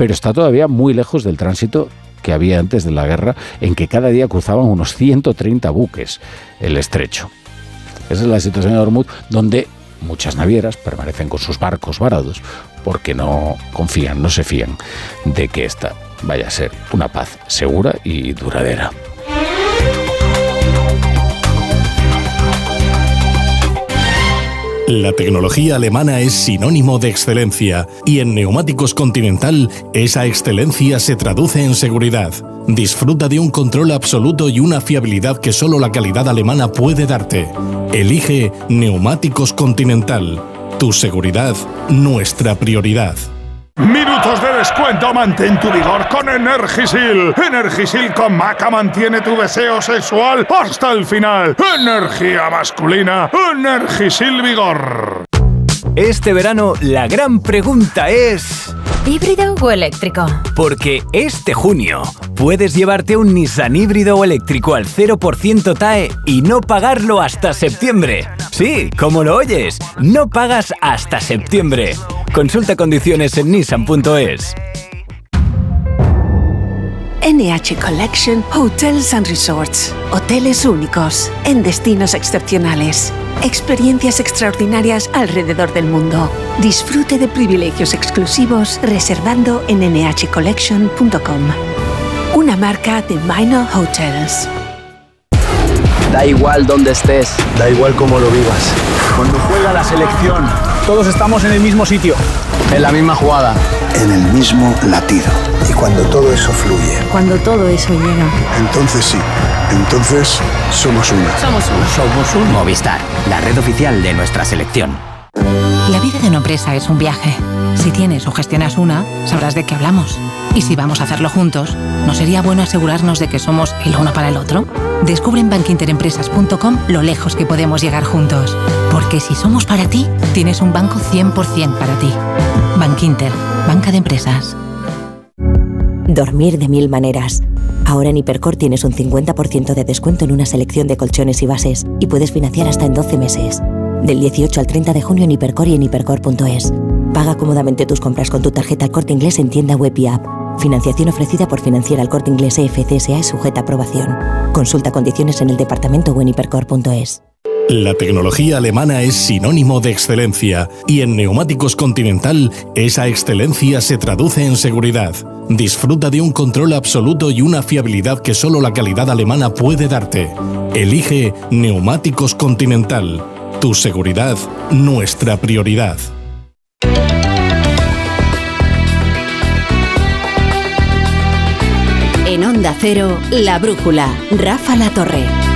pero está todavía muy lejos del tránsito que había antes de la guerra, en que cada día cruzaban unos 130 buques el estrecho. Esa es la situación de Hormuz, donde muchas navieras permanecen con sus barcos varados porque no confían, no se fían de que esta vaya a ser una paz segura y duradera. La tecnología alemana es sinónimo de excelencia y en Neumáticos Continental esa excelencia se traduce en seguridad. Disfruta de un control absoluto y una fiabilidad que solo la calidad alemana puede darte. Elige Neumáticos Continental. Tu seguridad, nuestra prioridad. Minutos de descuento, mantén tu vigor con Energisil. Energisil con Maca mantiene tu deseo sexual hasta el final. Energía masculina, Energisil Vigor. Este verano la gran pregunta es... ¿híbrido o eléctrico? Porque este junio puedes llevarte un Nissan híbrido o eléctrico al 0% TAE y no pagarlo hasta septiembre. Sí, como lo oyes, no pagas hasta septiembre. Consulta condiciones en nissan.es. NH Collection Hotels and Resorts. Hoteles únicos, en destinos excepcionales. Experiencias extraordinarias alrededor del mundo. Disfrute de privilegios exclusivos reservando en nhcollection.com. Una marca de Minor Hotels. Da igual dónde estés, da igual cómo lo vivas. Cuando juega la selección, todos estamos en el mismo sitio, en la misma jugada, en el mismo latido. Y cuando todo eso fluye, cuando todo eso llega, entonces sí, entonces somos una. Somos un Movistar, la red oficial de nuestra selección. La vida de una empresa es un viaje. Si tienes o gestionas una, sabrás de qué hablamos. Y si vamos a hacerlo juntos, ¿no sería bueno asegurarnos de que somos el uno para el otro? Descubre en bankinterempresas.com lo lejos que podemos llegar juntos. Porque si somos para ti, tienes un banco 100% para ti. Bankinter, banca de empresas. Dormir de 1000 maneras. Ahora en Hipercor tienes un 50% de descuento en una selección de colchones y bases y puedes financiar hasta en 12 meses. Del 18 al 30 de junio en Hipercor y en hipercor.es. Paga cómodamente tus compras con tu tarjeta El Corte Inglés en tienda web y app. Financiación ofrecida por Financiera El Corte Inglés EFCSA y sujeta a aprobación. Consulta condiciones en el departamento o en hipercor.es. La tecnología alemana es sinónimo de excelencia y en Neumáticos Continental esa excelencia se traduce en seguridad. Disfruta de un control absoluto y una fiabilidad que solo la calidad alemana puede darte. Elige Neumáticos Continental. Tu seguridad, nuestra prioridad. En Onda Cero, La Brújula, Rafa La Torre.